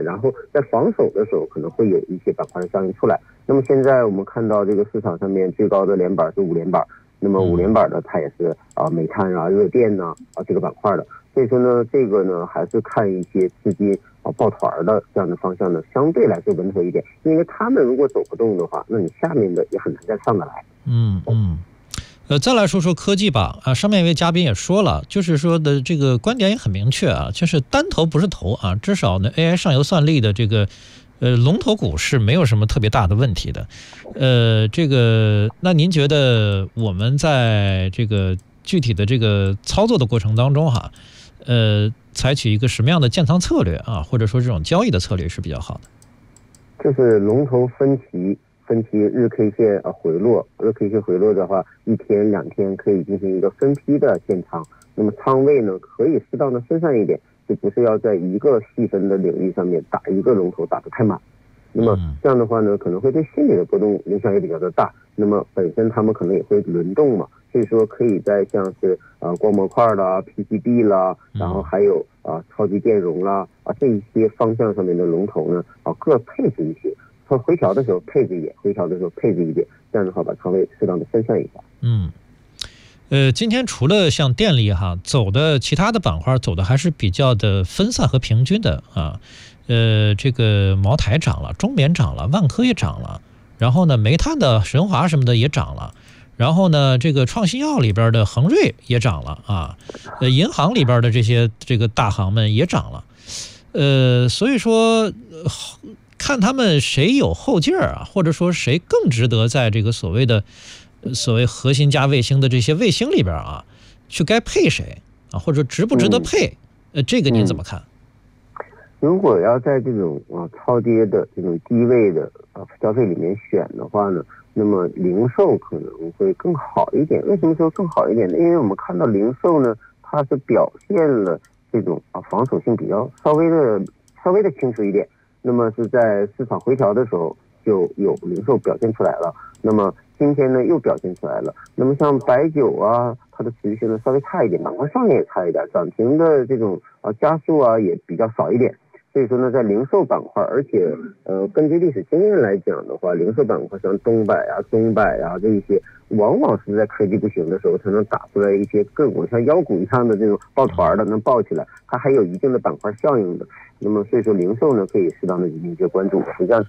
然后在防守的时候可能会有一些板块的效应出来。那么现在我们看到这个市场上面最高的连板是5连板，那么5连板的它也是煤炭啊、热电呐这个板块的。所以说呢，这个呢还是看一些资金抱团的这样的方向呢，相对来说稳妥一点。因为他们如果走不动的话，那你下面的也很难再上得来。 再来说说科技吧。上面一位嘉宾也说了，就是说的这个观点也很明确啊，就是单头不是头啊，至少呢 AI 上游算力的这个龙头股是没有什么特别大的问题的。这个那您觉得我们在这个具体的这个操作的过程当中哈，采取一个什么样的建仓策略啊，或者说这种交易的策略是比较好的？ 就是龙头分歧日 K 线回落，日 K 线回落的话，1天2天可以进行一个分批的建仓。那么仓位呢可以适当的分散一点，就不是要在一个细分的领域上面打一个龙头打得太满。那么这样的话呢，可能会对心理的波动影响也比较的大。那么本身他们可能也会轮动嘛，所以说可以在像是光模块啦、PCB 啦，然后还有超级电容啦这一些方向上面的龙头呢各配置一些。它回调的时候配置一点，回调的时候配置一点，这样的话把仓位适当的分散一下。 今天除了像电力哈走的，其他的板块走的还是比较的分散和平均的啊。这个茅台涨了，中棉涨了，万科也涨了，然后呢，煤炭的神华什么的也涨了，然后呢，这个创新药里边的恒瑞也涨了啊，银行里边的这个大行们也涨了。所以说看他们谁有后劲儿啊，或者说谁更值得在这个所谓核心加卫星的这些卫星里边啊，去该配谁啊，或者值不值得配？这个您怎么看？ 如果要在这种超跌的这种低位的消费里面选的话呢，那么零售可能会更好一点。为什么说更好一点呢？因为我们看到零售呢，它是表现了这种防守性比较稍微的清楚一点。那么是在市场回调的时候就有零售表现出来了，那么今天呢又表现出来了。那么像白酒啊，它的持续性呢稍微差一点，板块上面也差一点，涨停的这种加速也比较少一点。所以说呢，在零售板块，而且根据历史经验来讲的话，零售板块像东百中百这一些，往往是在科技不行的时候才能打出来一些个股像妖股一样的这种抱团的，能抱起来，它还有一定的板块效应的。那么所以说零售呢可以适当的进行一些关注，是这样子。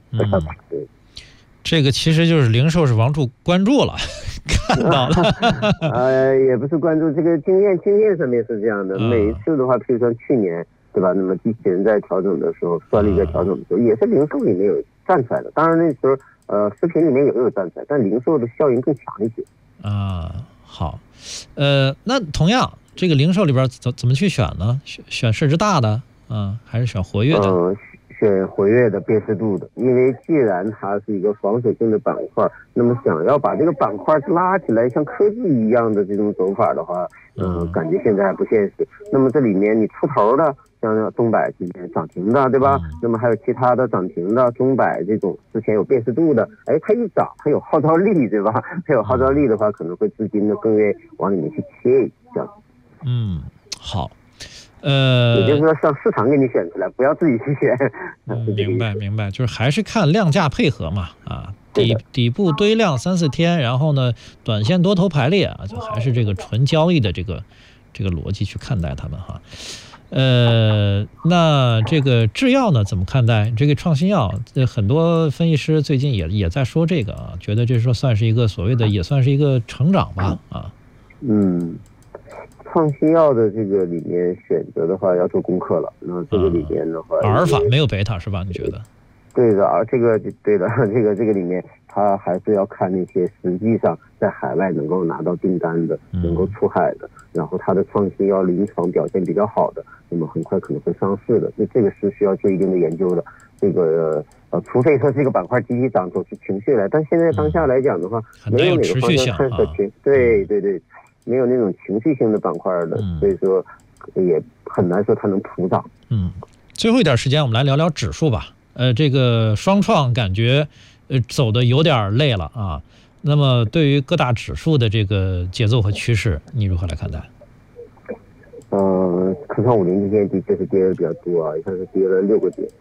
这个其实就是零售是王柱关注了，看到了。 也不是关注，这个经验上面是这样的。每一次的话，譬如说去年，对吧？那么机器人在调整的时候，算力在调整的时候，也是零售里面有站出来的。当然那时候视频里面也有站出来，但零售的效应更强一些。 好，那同样这个零售里边怎么去选呢？选市值大的还是选活跃的？ 选活跃的、辨识度的，因为既然它是一个防守性的板块，那么想要把这个板块拉起来，像科技一样的这种走法的话，感觉现在还不现实。那么这里面你出头的，像中百今天涨停的，对吧？那么还有其他的涨停的，中百这种之前有辨识度的，它一涨，它有号召力，对吧？它有号召力的话，可能会资金呢更愿意往里面去切一下。 好。 也就是说让市场给你选出来，不要自己去选。 明白，就是还是看量价配合嘛底部堆量3-4天，然后呢短线多头排列就还是这个纯交易的这个逻辑去看待他们哈。那这个制药呢怎么看待？这个创新药很多分析师最近也在说这个觉得这算是一个所谓的也算是一个成长吧创新药的这个里面选择的话要做功课了。那这个里面的话， 阿尔法没有贝塔是吧？你觉得？ 对的这个对的，这个里面它还是要看那些实际上在海外能够拿到订单的，能够出海的，然后它的创新药临床表现比较好的，那么很快可能会上市的。这个是需要做一定的研究的。这个除非说这个板块积极涨走出情绪来，但现在当下来讲的话，没有哪个方向看得清。对。没有那种情绪性的板块的，所以说也很难说它能普涨。 最后一点时间，我们来聊聊指数吧。这个双创感觉走的有点累了那么对于各大指数的这个节奏和趋势，你如何来看待？ 科创50今天的确是跌的比较多一下是跌了6个点。